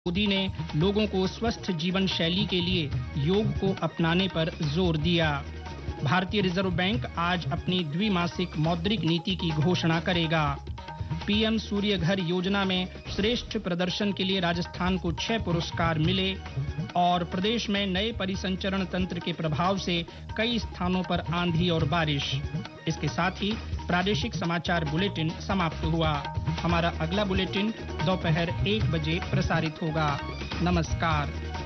मोदी ने लोगों को स्वस्थ जीवन शैली के लिए योग को अपनाने पर जोर दिया। भारतीय रिजर्व बैंक आज अपनी द्विमासिक मौद्रिक नीति की घोषणा करेगा। पीएम सूर्य घर योजना में श्रेष्ठ प्रदर्शन के लिए राजस्थान को 6 पुरस्कार मिले और प्रदेश में नए परिसंचरण तंत्र के प्रभाव से कई स्थानों पर आंधी और बारिश। इसके साथ ही प्रादेशिक समाचार बुलेटिन समाप्त हुआ। हमारा अगला बुलेटिन दोपहर 1 बजे प्रसारित होगा। नमस्कार।